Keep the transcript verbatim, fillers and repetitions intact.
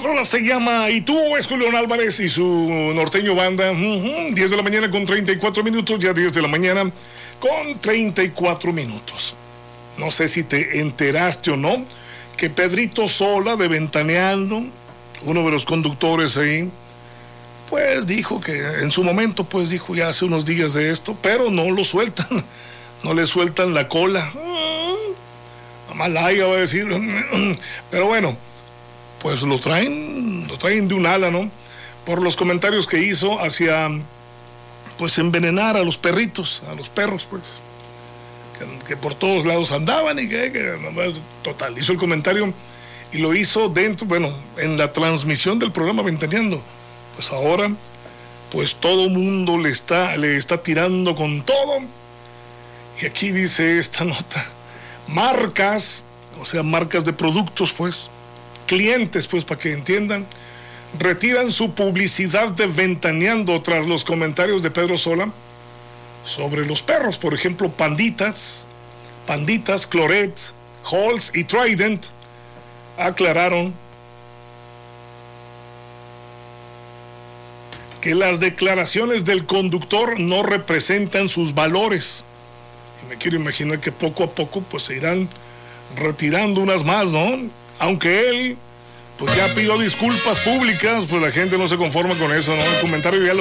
rola se llama Y tú, es Julián Álvarez y su norteño banda. Uh-huh. diez de la mañana con treinta y cuatro minutos, ya diez de la mañana con treinta y cuatro minutos. No sé si te enteraste o no, que Pedrito Sola de Ventaneando, uno de los conductores ahí, pues dijo que en su momento, pues dijo ya hace unos días de esto, pero no lo sueltan, no le sueltan la cola. Malaya va a decir, pero bueno, pues lo traen, lo traen de un ala, ¿no? Por los comentarios que hizo hacia, pues, envenenar a los perritos, a los perros, pues, que, que por todos lados andaban y que, que, total, hizo el comentario y lo hizo dentro, bueno, en la transmisión del programa Ventaneando. Pues ahora, pues todo mundo le está, le está tirando con todo. Y aquí dice esta nota, marcas, o sea, marcas de productos, pues, clientes, pues, para que entiendan, retiran su publicidad de Ventaneando tras los comentarios de Pedro Sola sobre los perros. Por ejemplo, Panditas, Panditas, Clorets, Halls y Trident aclararon que las declaraciones del conductor no representan sus valores. Y me quiero imaginar que poco a poco pues se irán retirando unas más, ¿no? Aunque él pues ya pidió disculpas públicas, pues la gente no se conforma con eso, ¿no? El comentario ya lo